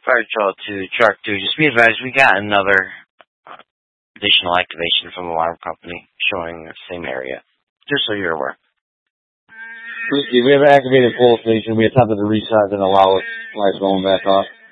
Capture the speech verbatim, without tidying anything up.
Fire Patrol to Truck two. Just be advised, we got another uh, additional activation from alarm company showing the same area. Just so you're aware. We have an activated pole station. We attempted to resize and allow it. Lights going back off.